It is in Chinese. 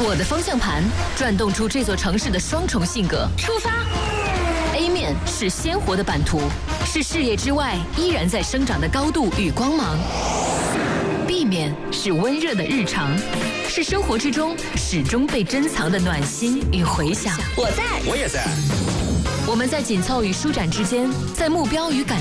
我的方向盘转动出这座城市的双重性格。出发 ！A 面是鲜活的版图，是视野之外依然在生长的高度与光芒。B 面是温热的日常，是生活之中始终被珍藏的暖心与回响。 我在， 我也在。 我们在紧凑与舒展之间，在目标与感